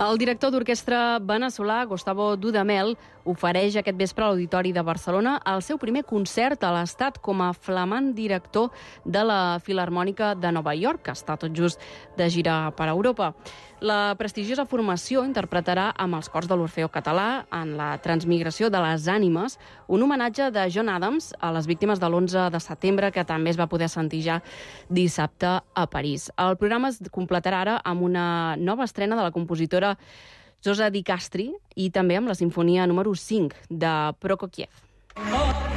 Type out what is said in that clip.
El director d'orquestra veneçolà, Gustavo Dudamel, ofereix aquest vespre a l'Auditori de Barcelona el seu primer concert a l'Estat com a flamant director de la Filharmònica de Nova York, que està tot just de gira per Europa. La prestigiosa formació interpretarà amb els cors de l'Orfeó Català en la Transmigració de les Ànimes un homenatge de John Adams a les víctimes de l'11 de setembre, que també es va poder sentir ja dissabte a París. El programa es completarà ara amb una nova estrena de la compositora Zosa Di Castri i també amb la sinfonia número 5 de Prokofiev.